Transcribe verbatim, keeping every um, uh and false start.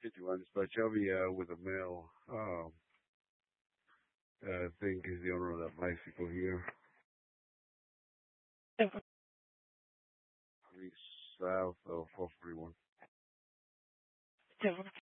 fifty-one dispatch. I'll be uh, with a male. Um, I think is the owner of that bicycle here. Three south of four forty-one.